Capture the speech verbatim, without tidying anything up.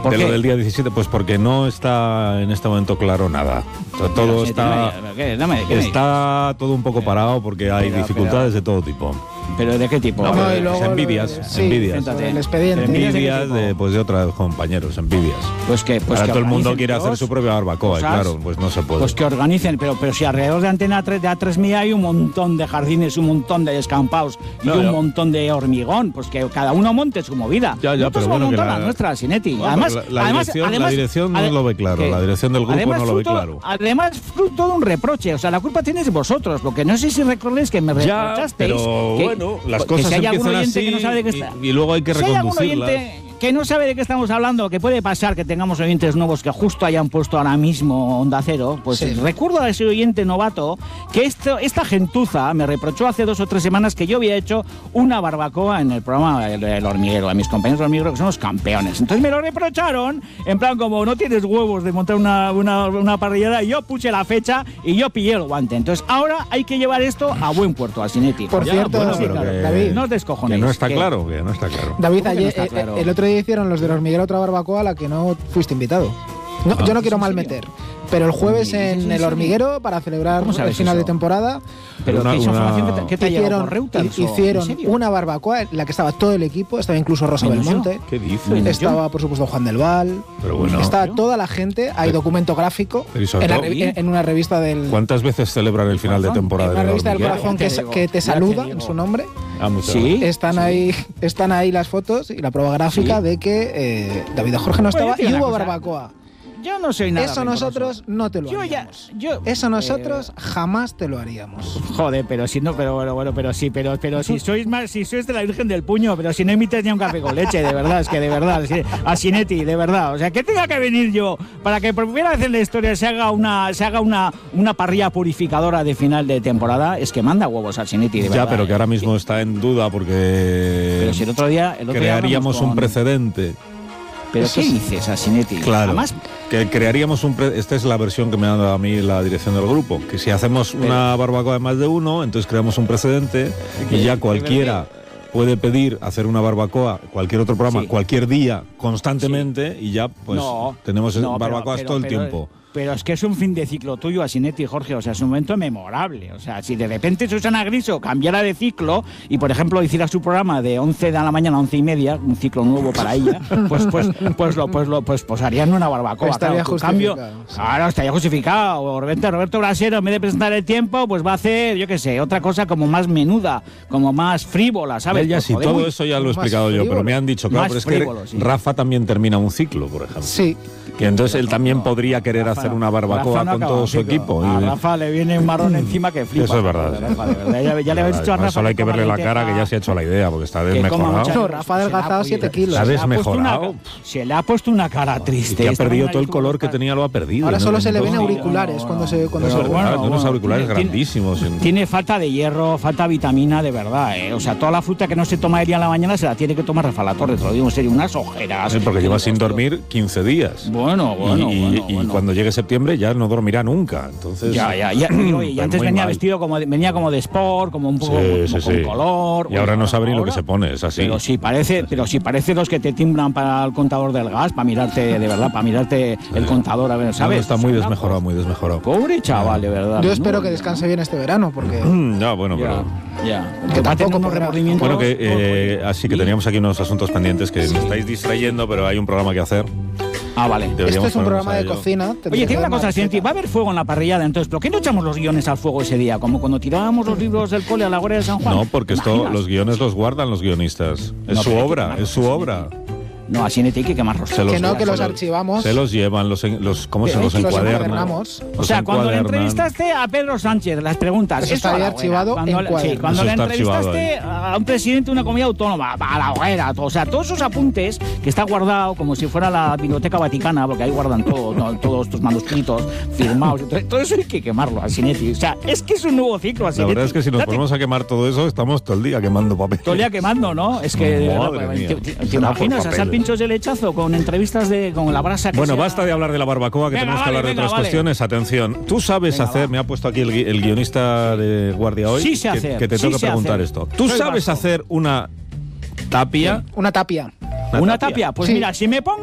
De lo del día diecisiete, pues porque no está en este momento claro nada. O sea, todo Mira, está, ¿qué? Dame, ¿qué me está todo un poco parado porque hay Pero, dificultades pero- de todo tipo. ¿Pero de qué tipo? No, No, pero y luego es envidias, lo- sí, envidias. Siéntate. El expediente. Envidias de, pues, de otros compañeros, envidias. Pues que, pues Ahora que todo el mundo organicen quiere hacer Dios, su propia barbacoa, y cosas, claro, pues no se puede. Pues que organicen, pero, pero si alrededor de Antena tres, de A tres Media hay un montón de jardines, un montón de descampados y No, un no. montón de hormigón, pues que cada uno monte su movida. Ya, ya, Nosotros pero vamos bueno, a que montar la- la nuestra, Sinetti. Bueno, además, pero la, la además, dirección, además, la dirección no ade- lo ve claro, ¿qué? la dirección del grupo Además, no lo ve fruto- claro. Además, fruto de un reproche, o sea, la culpa tenéis vosotros, porque no sé si recordáis que me Ya, reprochasteis. pero que- bueno, las que cosas si hay algún empiezan oyente así que no sabe de qué y- está. y luego hay que Si hay algún reconducirlas. oyente que no sabe de qué estamos hablando, que puede pasar que tengamos oyentes nuevos que justo hayan puesto ahora mismo Onda Cero, pues Sí. recuerdo a ese oyente novato que esto, esta gentuza me reprochó hace dos o tres semanas que yo había hecho una barbacoa en el programa El, El Hormiguero, a mis compañeros del Hormiguero que son los campeones. Entonces me lo reprocharon, en plan como no tienes huevos de montar una, una, una parrillada, y yo puse la fecha y yo pillé el guante. Entonces ahora hay que llevar esto a buen puerto, a Sinetti. Por Ya, cierto, bueno, sí, pero claro, que- David. No os descojonéis. Que no está que- claro, que no está claro. David, ¿Cómo que no ayer, está eh, claro? el otro día hicieron los del Hormiguero otra barbacoa a la que no fuiste invitado. No, Ah. yo no quiero ¿En mal serio? meter, pero el jueves ¿En en serio? el Hormiguero, para celebrar ¿Cómo el sabes final eso? de temporada, Pero Una- ¿qué es una- información que te, que te ha llegado hicieron, por Reuters, o- hicieron ¿en serio? una barbacoa en la que estaba todo el equipo, estaba incluso Rosa ¿Menos yo? Belmonte, ¿Qué dices? Menos estaba por supuesto Juan del Val, Pero bueno. estaba ¿yo? toda la gente, hay Pero- documento gráfico pero y sobre en, la todo- revi- en una revista del ¿Cuántas veces celebran el final de Corazón. temporada en una del revista del Hormiguero? corazón Ya que, te sa- digo, que te ya te saluda digo. en su nombre. Ah, muchas Sí. gracias. Están ahí, están ahí las fotos y la prueba gráfica Sí. de que eh, David Jorge no Bueno, yo estaba te y digo hubo una cosa. barbacoa. Yo no soy nada Eso rencoroso. nosotros no te lo Yo ya, haríamos. yo, Eso eh, nosotros jamás te lo haríamos. Joder, pero si no, pero bueno, bueno, pero sí, pero, pero si sois más, si sois de la Virgen del Puño, pero si no emites ni un café con leche, de verdad, es que de verdad, sí, a Sinetti, de verdad, o sea, que tenga que venir yo para que por primera vez en la historia se haga una, se haga una, una parrilla purificadora de final de temporada, es que manda huevos a Sinetti, de verdad. Ya, pero que ahora mismo está en duda porque Pero si el otro día, el otro día crearíamos hablamos un con- precedente. Pero Eso ¿qué sí. dices a Sinetti? Claro. Además, Que crearíamos un... pre- Esta es la versión que me ha dado a mí la dirección del grupo. Que si hacemos una barbacoa de más de uno, entonces creamos un precedente y ya cualquiera puede pedir hacer una barbacoa, cualquier otro programa, Sí. cualquier día, constantemente, y ya pues no, tenemos no, pero- barbacoas pero- todo el pero- tiempo. Pero es que es un fin de ciclo tuyo, Asinetti, Jorge, o sea, es un momento memorable. O sea, si de repente Susana Griso cambiara de ciclo y, por ejemplo, hiciera su programa de once de la mañana a once y media, un ciclo nuevo para ella, pues pues pues lo pues lo pues, pues harían una barbacoa. Estaría claro, tu cambio, justificado, sí. claro, estaría justificado. O Roberto, Roberto Brasero, en vez de presentar el tiempo, pues va a hacer, yo qué sé, otra cosa como más menuda, como más frívola, ¿sabes? Él ya Pues, sí, joder, todo uy, eso ya lo he más explicado yo, pero frívolo. me han dicho, claro, Más pero es que frívolo, sí. Rafa también termina un ciclo, por ejemplo. Sí. Que entonces él también podría querer Rafa- hacer una barbacoa Rafa no con acaba todo su ciclo. equipo. A Y- Rafa le viene un marrón encima que flipa. Eso es verdad, De sí. Rafa, de verdad. Ya, ya le habéis dicho a Además, Rafa. solo hay que verle la cara que ya se ha ha hecho la idea, porque está coma desmejorado. mucha- No, Rafa ha adelgazado se le siete kilos. ¿Sabes? se le ha puesto una- Mejorado. Se le ha puesto una cara Y triste. que ha Esta perdido mañana todo el hizo color una que cara- tenía, lo ha perdido. Ahora ¿no? solo se le ven Entonces, auriculares no, cuando se cuando Pero se bueno, ve. de unos bueno, auriculares tiene- grandísimos. en- Tiene falta de hierro, falta vitamina, de verdad, ¿eh? O sea, toda la fruta que no se toma ella en la mañana se la tiene que tomar Rafa La Torre, te lo digo en serio, unas ojeras. Sí, porque lleva sin Tío. dormir quince días. Bueno, bueno, y, bueno, y bueno. cuando llegue septiembre ya no dormirá nunca. Entonces, Ya, ya, ya. Y, oye, y pues antes muy venía mal. vestido como de, venía como de sport, como un poco Sí, como sí, con sí. color. Y ahora Oye, no sabe ni lo ahora- que se pone, es así. Pero sí parece, pero sí parece los que te timbran para el contador del gas, para mirarte, de verdad, para mirarte el contador, a ver, No, ¿sabes? está muy O sea, desmejorado, pues, muy desmejorado. Pobre chaval, de verdad. Yo espero ¿no? que descanse bien este verano, porque Ya, bueno, Ya, pero... ya. Que Va a tener tampoco unos podrá. remordimientos. Bueno, que eh, así que teníamos aquí unos asuntos pendientes que me estáis distrayendo, pero hay un programa que hacer. Ah, vale. esto Deberíamos es un ponernos programa a de ello. cocina. Oye, tendría que tiene una haber cosa, receta. Sienti, va a haber fuego en la parrillada, entonces, ¿por qué no echamos los guiones al fuego ese día? Como cuando tirábamos los libros del cole a la Guardia de San Juan. No, porque esto, ¿Imaginas? los guiones los guardan los guionistas. Es No, su pero hay que obra, quemarlos, es su sí. obra. No, así no hay que quemarlos. Se los- Que no, que los se archivamos. Se los llevan, los, en- los ¿cómo se Que los los encuadernan? encuadernamos. O Los sea, cuando le encuadernan. entrevistaste a Pedro Sánchez, las preguntas. Eso estaría a la archivado hoguera. Cuando en le- cuaderno. Sí, cuando Eso le está archivado entrevistaste a un presidente de una comunidad autónoma, a la hoguera, todo, o sea, todos esos apuntes que está guardado como si fuera la Biblioteca Vaticana, porque ahí guardan todo, no, todos tus manuscritos firmados. Entonces, todo eso hay que quemarlo, Asinetti. O sea, es que es un nuevo ciclo, La Asinetti. verdad es que si nos Date ponemos a quemar todo eso, estamos todo el día quemando papel. todo el día quemando, ¿no? Es que, de verdad, Madre pues, mía. ¿te, te- te Será por imaginas a papel. pinchos de lechazo con entrevistas de con la brasa que Bueno, sea- basta de hablar de la barbacoa, que Venga, tenemos que vale, hablar de venga, otras vale. cuestiones. Atención, tú sabes Venga, hacer, va. me ha puesto aquí el, gui- el guionista de Guardia hoy, Sí sé que, hacer, que te sí tengo que sé preguntar hacer. esto. ¿Tú Soy sabes vasco. hacer una tapia? Una tapia. Una tapia. Pues Sí. mira, si me pongo